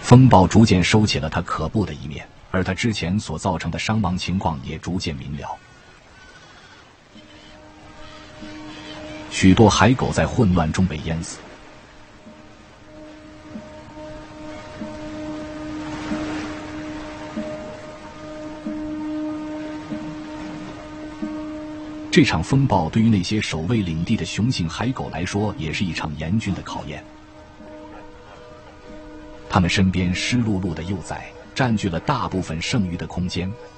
风暴逐渐收起了它可怖的一面，而它之前所造成的伤亡情况也逐渐明了。许多海狗在混乱中被淹死。这场风暴对于那些守卫领地的雄性海狗来说，也是一场严峻的考验。它们身边湿漉漉的幼崽占据了大部分剩余的空间，